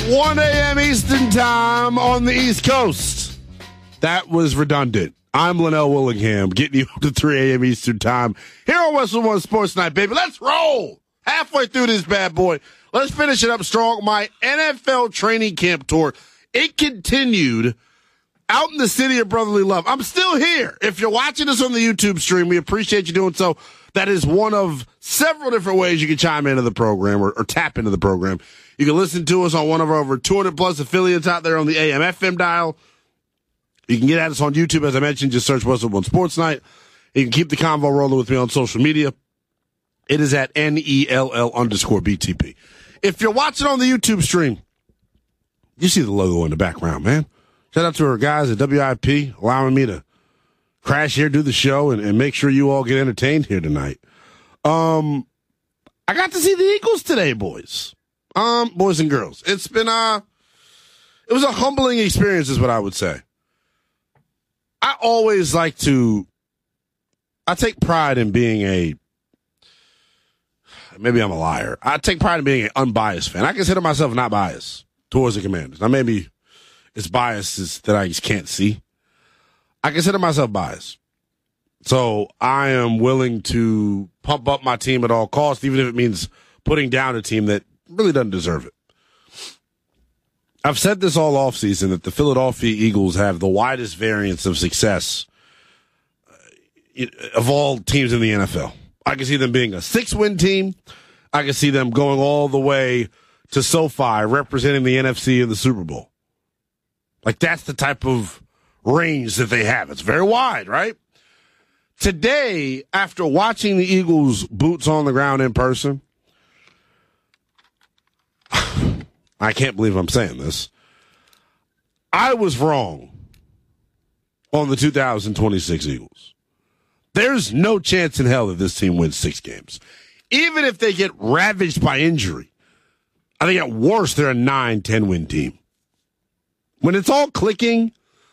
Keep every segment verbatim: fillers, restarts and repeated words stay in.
one a.m. Eastern Time on the East Coast. That was redundant. I'm Linnell Willingham, getting you up to three a.m. Eastern Time here on Westwood One Sports Night, baby. Let's roll. Halfway through this bad boy. Let's finish it up strong. My N F L training camp tour, it continued out in the city of brotherly love. I'm still here. If you're watching us on the YouTube stream, we appreciate you doing so. That is one of several different ways you can chime into the program or, or tap into the program. You can listen to us on one of our over two hundred plus affiliates out there on the A M F M dial. You can get at us on YouTube, as I mentioned. Just search Westwood One Sports Night. You can keep the convo rolling with me on social media. It is at N E L L underscore B T P. If you're watching on the YouTube stream, you see the logo in the background, man. Shout out to our guys at W I P allowing me to crash here, do the show, and, and make sure you all get entertained here tonight. Um, I got to see the Eagles today, boys. Um, boys and girls. It's been, uh, it was a humbling experience is what I would say. I always like to, I take pride in being a, maybe I'm a liar. I take pride in being an unbiased fan. I consider myself not biased towards the Commanders. Now, maybe it's biases that I just can't see. I consider myself biased. So I am willing to pump up my team at all costs, even if it means putting down a team that really doesn't deserve it. I've said this all offseason that the Philadelphia Eagles have the widest variance of success of all teams in the N F L. I can see them being a six-win team. I can see them going all the way to SoFi, representing the N F C in the Super Bowl. Like, that's the type of range that they have. It's very wide, right? Today, after watching the Eagles' boots on the ground in person, I can't believe I'm saying this. I was wrong on the two thousand twenty-six Eagles. There's no chance in hell that this team wins six games. Even if they get ravaged by injury, I think at worst they're a nine, ten-win team. When it's all clicking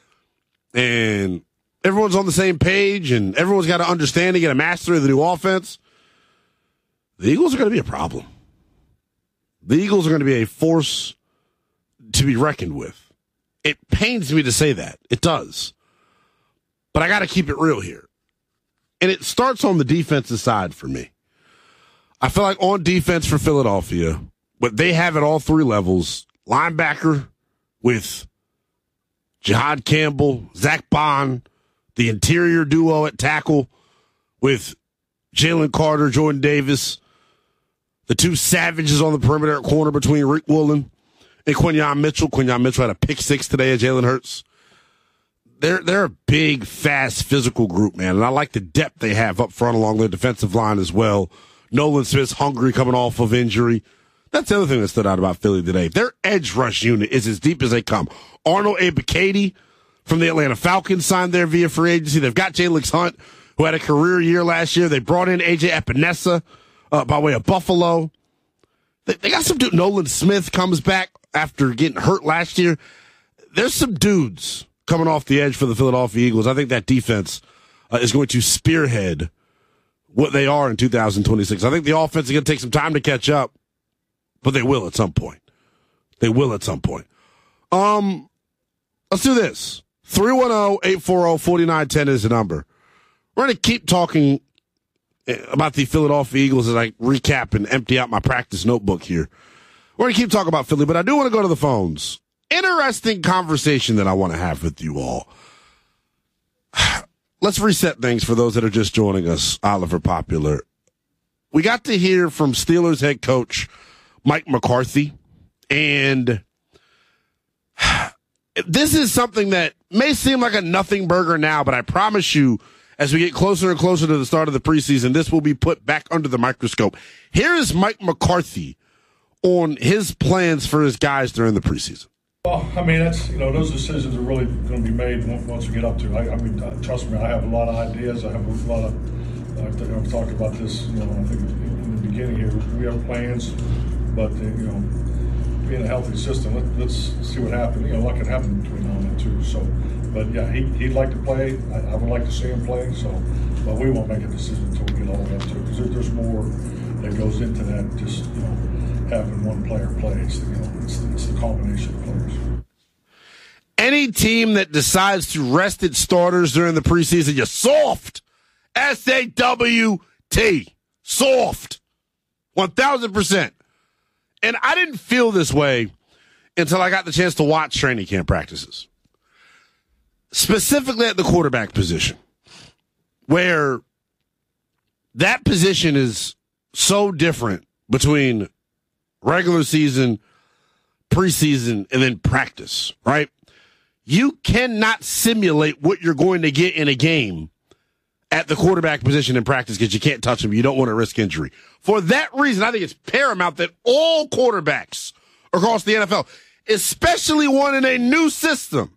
and everyone's on the same page and everyone's got an understanding and a mastery of the new offense, the Eagles are going to be a problem. The Eagles are going to be a force to be reckoned with. It pains me to say that. It does. But I got to keep it real here. And it starts on the defensive side for me. I feel like on defense for Philadelphia, what they have at all three levels, linebacker with Jihad Campbell, Zach Bond, the interior duo at tackle with Jalen Carter, Jordan Davis, the two savages on the perimeter at corner between Rick Woolen and Quinyon Mitchell. Quinyon Mitchell had a pick six today at Jalen Hurts. They're, they're a big, fast, physical group, man. And I like the depth they have up front along their defensive line as well. Nolan Smith's hungry coming off of injury. That's the other thing that stood out about Philly today. Their edge rush unit is as deep as they come. Arnold Ebiketie from the Atlanta Falcons signed there via free agency. They've got Jalen Hunt, who had a career year last year. They brought in A J Epinesa uh, by way of Buffalo. They, they got some dude. Nolan Smith comes back after getting hurt last year. There's some dudes coming off the edge for the Philadelphia Eagles. I think that defense uh, is going to spearhead what they are in two thousand twenty-six. I think the offense is going to take some time to catch up, but they will at some point. They will at some point. Um, let's do this. three one zero, eight four zero, four nine one zero is the number. We're going to keep talking about the Philadelphia Eagles as I recap and empty out my practice notebook here. We're going to keep talking about Philly, but I do want to go to the phones. Interesting conversation that I want to have with you all. Let's reset things for those that are just joining us, Oliver Popular. We got to hear from Steelers head coach Mike McCarthy, and this is something that may seem like a nothing burger now, but I promise you, as we get closer and closer to the start of the preseason, this will be put back under the microscope. Here is Mike McCarthy on his plans for his guys during the preseason. Well, I mean, that's, you know, those decisions are really going to be made once we get up to it. I, I mean, trust me, I have a lot of ideas. I have a lot of, I've, I've talked about this, you know, I think in the beginning here. We have plans, but, uh, you know, being a healthy system, let, let's see what happens. You know, what can happen between now and then, too. So, but, yeah, he, he'd like to play. I, I would like to see him play. So, but we won't make a decision until we get all the way up to it, because there, there's more that goes into that. Just, you know, having one player play. It's, you know, it's, it's a combination of players. Any team that decides to rest its starters during the preseason, you're soft. S A W T. Soft. one thousand percent. And I didn't feel this way until I got the chance to watch training camp practices. Specifically at the quarterback position, where that position is so different between regular season, preseason, and then practice, right? You cannot simulate what you're going to get in a game at the quarterback position in practice because you can't touch them. You don't want to risk injury. For that reason, I think it's paramount that all quarterbacks across the N F L, especially one in a new system,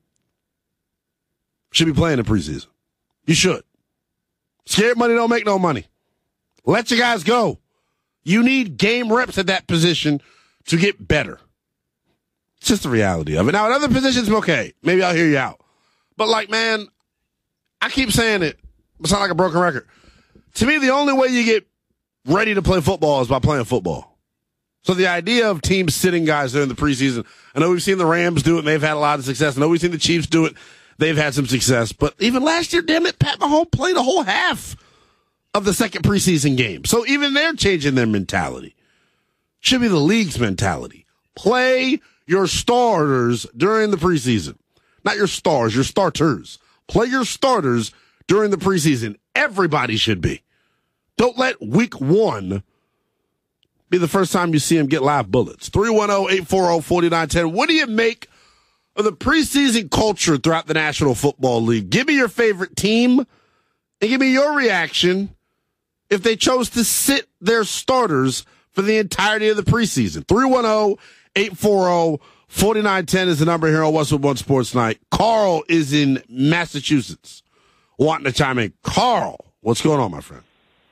should be playing in preseason. You should. Scared money don't make no money. Let your guys go. You need game reps at that position to get better. It's just the reality of it. Now, at other positions, okay, maybe I'll hear you out. But, like, man, I keep saying it. It sounds like a broken record. To me, the only way you get ready to play football is by playing football. So the idea of teams sitting guys during the preseason, I know we've seen the Rams do it, and they've had a lot of success. I know we've seen the Chiefs do it. They've had some success. But even last year, damn it, Pat Mahomes played a whole half of the second preseason game. So even they're changing their mentality. Should be the league's mentality. Play your starters during the preseason. Not your stars, your starters. Play your starters during the preseason. Everybody should be. Don't let week one be the first time you see him get live bullets. three one zero, eight four zero, four nine one zero. What do you make of the preseason culture throughout the National Football League? Give me your favorite team and give me your reaction if they chose to sit their starters for the entirety of the preseason. three one zero, eight four zero, four nine one zero is the number here on Westwood One Sports Night. Carl is in Massachusetts wanting to chime in. Carl, what's going on, my friend?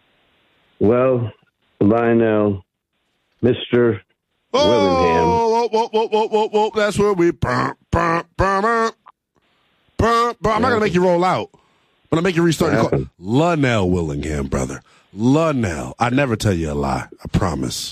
Well, Lionel, Mister Oh, Willingham. whoa, whoa, whoa, whoa, whoa, whoa. That's where we. Burr, burr, burr, burr, burr, burr. I'm not going to make you roll out. I'm going to make you restart your call. Lunnell Willingham, brother. Lunnell. I never tell you a lie. I promise.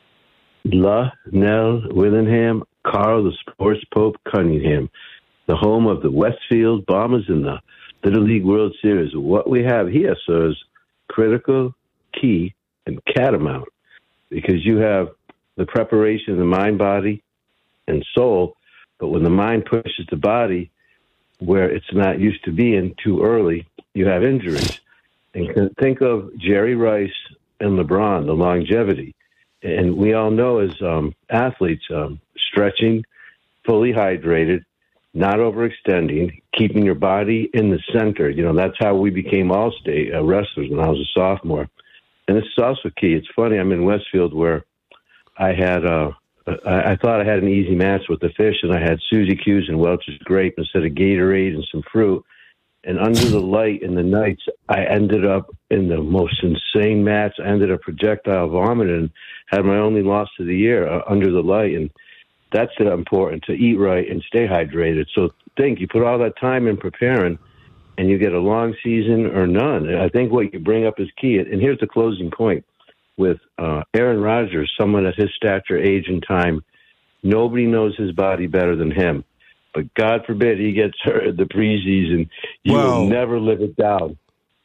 Lunnell Willingham, Carl the Sports Pope Cunningham, the home of the Westfield Bombers in the Little League World Series. What we have here, sir, is critical, key, and catamount, because you have the preparation of the mind, body, and soul, but when the mind pushes the body where it's not used to being too early, you have injuries. And think of Jerry Rice and LeBron, the longevity. And we all know as um, athletes, um, stretching, fully hydrated, not overextending, keeping your body in the center. You know, that's how we became all-state uh, wrestlers when I was a sophomore. And this is also key. It's funny, I'm in Westfield where I had uh, I, I thought I had an easy match with the fish, and I had Suzy Q's and Welch's grape instead of Gatorade and some fruit. And under the light in the nights, I ended up in the most insane match. I ended up projectile vomiting and had my only loss of the year uh, under the light. And that's important, to eat right and stay hydrated. So think, you put all that time in preparing, and you get a long season or none. And I think what you bring up is key. And here's the closing point. With uh, Aaron Rodgers, someone at his stature, age, and time, nobody knows his body better than him. But God forbid he gets hurt in the preseason. You well, will never live it down.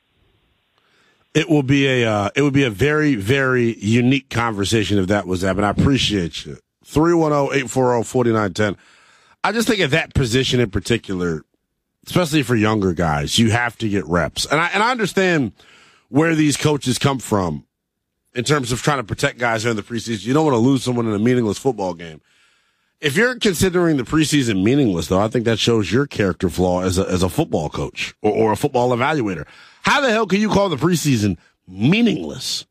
It will be a uh, it would be a very, very unique conversation if that was that. But I appreciate you. three one zero, eight four zero, four nine one zero. I just think at that position in particular, especially for younger guys, you have to get reps. And I and I understand where these coaches come from in terms of trying to protect guys during the preseason. You don't want to lose someone in a meaningless football game. If you're considering the preseason meaningless, though, I think that shows your character flaw as a, as a football coach or, or a football evaluator. How the hell can you call the preseason meaningless?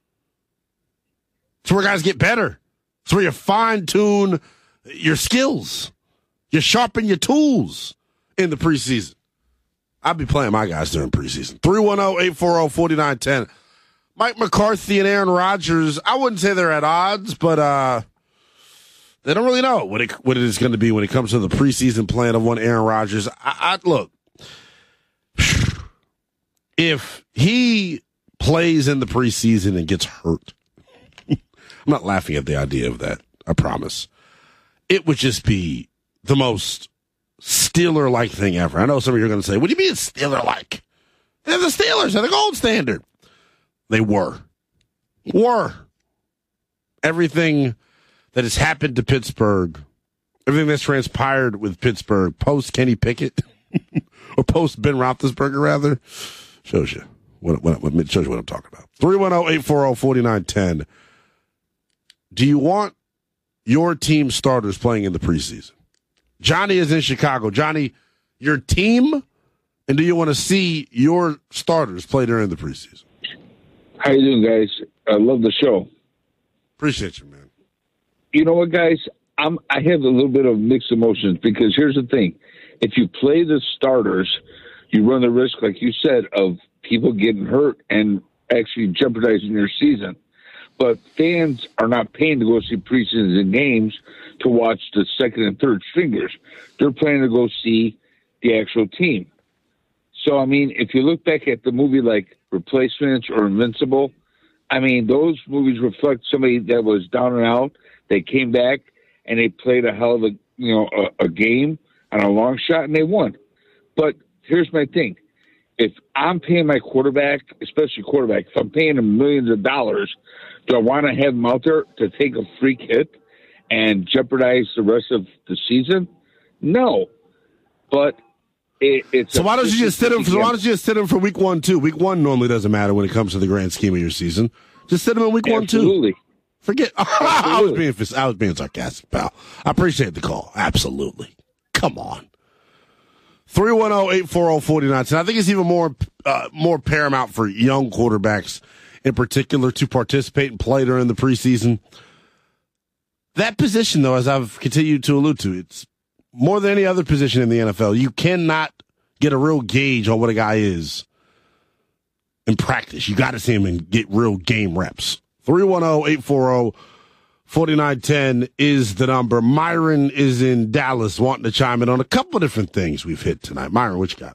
It's where guys get better. It's where you fine-tune your skills. You sharpen your tools in the preseason. I'll be playing my guys during preseason. three one zero, eight four zero, four nine one zero. Mike McCarthy and Aaron Rodgers, I wouldn't say they're at odds, but uh, they don't really know what it, what it is going to be when it comes to the preseason plan of one Aaron Rodgers. I, I look, if he plays in the preseason and gets hurt, I'm I'm not laughing at the idea of that, I promise. It would just be the most Steeler-like thing ever. I know some of you are going to say, what do you mean Steeler-like? They're the Steelers. They're the gold standard. They were. Were. Everything that has happened to Pittsburgh, everything that's transpired with Pittsburgh post Kenny Pickett, or post Ben Roethlisberger, rather, shows you what, what, what shows you what I'm talking about. three one zero, eight four zero, four nine one zero. Do you want your team starters playing in the preseason? Johnny is in Chicago. Johnny, your team, and do you want to see your starters play during the preseason? How you doing, guys? I love the show. Appreciate you, man. You know what, guys? I'm, I have a little bit of mixed emotions because here's the thing. If you play the starters, you run the risk, like you said, of people getting hurt and actually jeopardizing your season. But fans are not paying to go see preseason games to watch the second and third stringers. They're planning to go see the actual team. So, I mean, if you look back at the movie like Replacements or Invincible, I mean, those movies reflect somebody that was down and out. They came back and they played a hell of a, you know, a, a game on a long shot and they won. But here's my thing. If I'm paying my quarterback, especially quarterback, if I'm paying him millions of dollars, do I want to have him out there to take a freak hit and jeopardize the rest of the season? No. But it, it's so why don't you just sit him? So why don't you just sit him for week one, too? Week one normally doesn't matter when it comes to the grand scheme of your season. Just sit him in week Absolutely. one, too. Forget. I was being I was being sarcastic, pal. I appreciate the call. Absolutely. Come on. three one zero, eight four zero, four nine one zero. I think it's even more uh, more paramount for young quarterbacks in particular to participate and play during the preseason. That position, though, as I've continued to allude to, it's more than any other position in the N F L. You cannot get a real gauge on what a guy is in practice. You got to see him and get real game reps. three one zero, eight four zero, four nine one zero is the number. Myron is in Dallas wanting to chime in on a couple of different things we've hit tonight. Myron, what you got?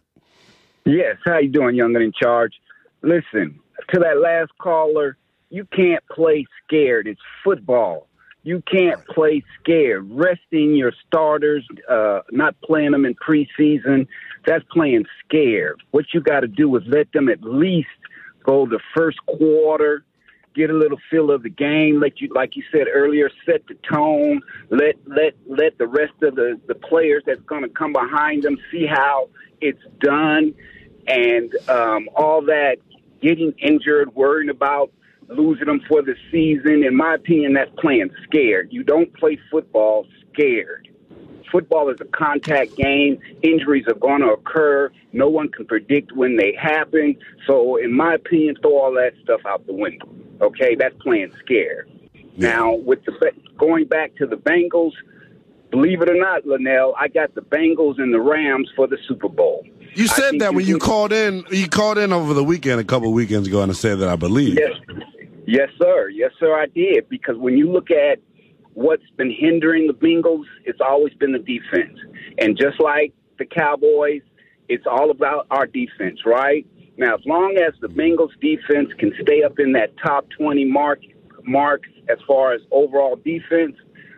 Yes, how you doing, Young and in Charge? Listen, to that last caller, you can't play scared. It's football. You can't play scared. Resting your starters, uh, not playing them in preseason, that's playing scared. What you got to do is let them at least go the first quarter, get a little feel of the game, let you, like you said earlier, set the tone, let let let the rest of the, the players that's going to come behind them see how it's done, and um, all that, getting injured, worrying about losing them for the season. In my opinion, that's playing scared. You don't play football scared. Football is a contact game. Injuries are going to occur. No one can predict when they happen. So, in my opinion, throw all that stuff out the window. Okay, that's playing scared. Yeah. Now, with the going back to the Bengals, believe it or not, Linnell, I got the Bengals and the Rams for the Super Bowl. You said that when you called in. You called in over the weekend, a couple of weekends ago, and I said that I believe. Yes, yes, sir. Yes, sir, I did. Because when you look at what's been hindering the Bengals, it's always been the defense. And just like the Cowboys, it's all about our defense, right? Now, as long as the Bengals defense can stay up in that top twenty mark, mark as far as overall defense,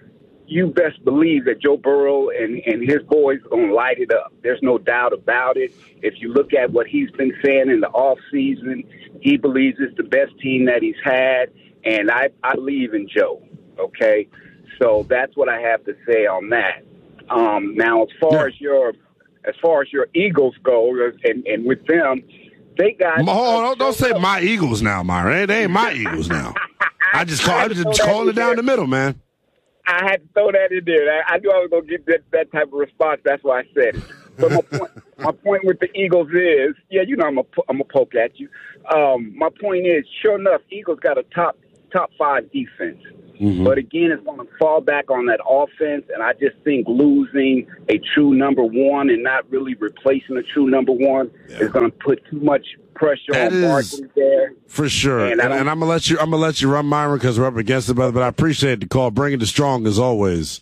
you best believe that Joe Burrow and, and his boys are going to light it up. There's no doubt about it. If you look at what he's been saying in the offseason, he believes it's the best team that he's had, and I, I believe in Joe, okay? So that's what I have to say on that. Um, now, as far yeah. as your as far as your Eagles go, and, and with them, they got. Hold on, don't, don't say my Eagles now, Myron. They ain't my Eagles now. I just call. I just calling it down there. the middle, man. I had to throw that in there. I knew I was going to get that, that type of response. That's why I said it. So my point, my point with the Eagles is, yeah, you know, I'm a, I'm a poke at you. Um, my point is, sure enough, Eagles got a top top five defense. Mm-hmm. But again, it's going to fall back on that offense, and I just think losing a true number one and not really replacing a true number one yeah. is going to put too much pressure that on Barkley there. For sure. And, and, and I'm gonna let you I'm gonna let you run Myron because we're up against it, brother, but I appreciate the call. Bringing it strong as always.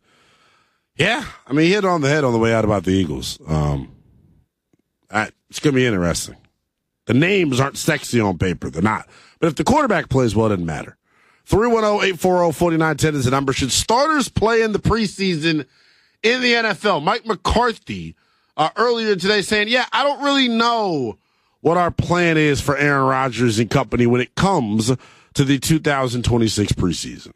Yeah. I mean, he hit on the head on the way out about the Eagles. Um I, it's gonna be interesting. The names aren't sexy on paper. They're not. But if the quarterback plays well, it doesn't matter. three one zero, eight four zero, four nine one zero is the number. Should starters play in the preseason in the N F L? Mike McCarthy uh, earlier today saying, yeah, I don't really know what our plan is for Aaron Rodgers and company when it comes to the two thousand twenty-six preseason.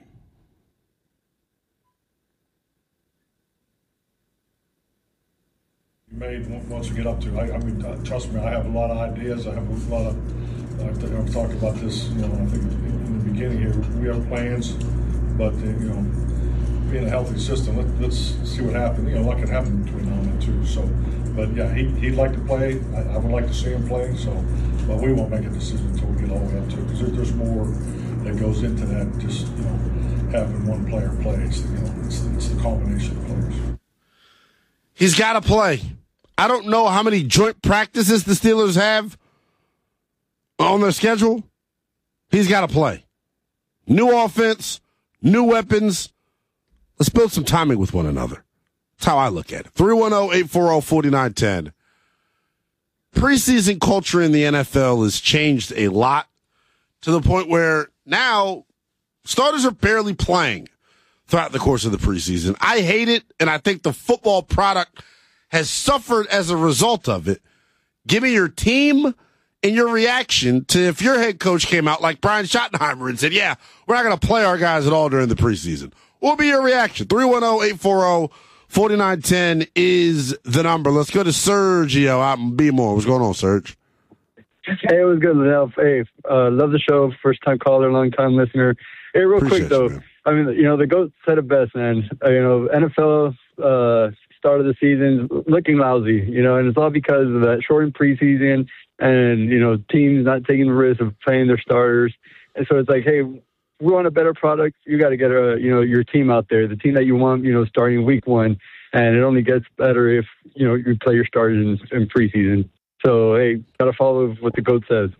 Made once we get up to. I, I mean, uh, trust me, I have a lot of ideas. I have a lot of. Uh, I've, I've talked about this, you know. I think in the beginning here, we have plans, but uh, you know, being a healthy system, let, let's see what happens. You know, what can happen between now and then too. So, but yeah, he he'd like to play. I, I would like to see him play. So, but we won't make a decision until we get all the way up to it because there, there's more that goes into that. Just you know, having one player play. It's, you know, it's, it's the combination of players. He's got to play. I don't know how many joint practices the Steelers have on their schedule. He's got to play. New offense, new weapons. Let's build some timing with one another. That's how I look at it. three one zero, eight four zero, four nine one zero. Preseason culture in the N F L has changed a lot to the point where now starters are barely playing throughout the course of the preseason. I hate it, and I think the football product has suffered as a result of it. Give me your team and your reaction to if your head coach came out like Brian Schottenheimer and said, yeah, we're not going to play our guys at all during the preseason. What will be your reaction? three one zero, eight four zero, four nine one zero is the number. Let's go to Sergio out in B-More. What's going on, Serge? Hey, it was good, Liddell. Hey, uh, love the show. First-time caller, long-time listener. Hey, real Appreciate quick, though. You, I mean, you know, the GOAT said it best, man. Uh, you know, N F L uh, start of the season looking lousy, you know, and it's all because of that shortened preseason and, you know, teams not taking the risk of playing their starters. And so it's like, hey, we want a better product. You got to get, a, you know, your team out there, the team that you want, you know, starting week one. And it only gets better if, you know, you play your starters in, in preseason. So, hey, got to follow what the GOAT says.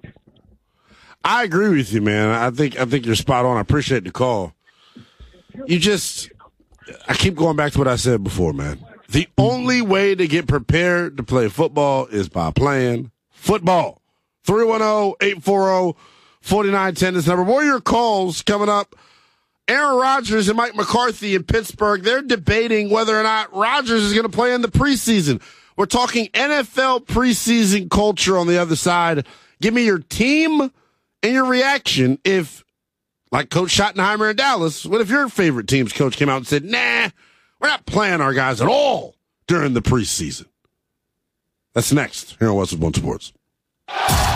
I agree with you, man. I think I think you're spot on. I appreciate the call. You just, I keep going back to what I said before, man. The only way to get prepared to play football is by playing football. three one zero, eight four zero, four nine one zero is the number. More of your calls coming up. Aaron Rodgers and Mike McCarthy in Pittsburgh, they're debating whether or not Rodgers is going to play in the preseason. We're talking N F L preseason culture on the other side. Give me your team and your reaction if, like Coach Schottenheimer in Dallas, what if your favorite team's coach came out and said, nah, we're not playing our guys at all during the preseason? That's next here on Westwood One Sports.